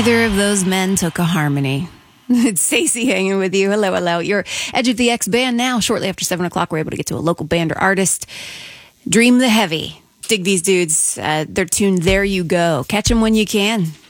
Neither of those men took a harmony. It's Stacey hanging with you. Hello, hello. Your Edge of the X band now. Shortly after 7 o'clock, we're able to get to a local band or artist. Dream the Heavy. Dig these dudes. Their tune, There You Go. Catch them when you can.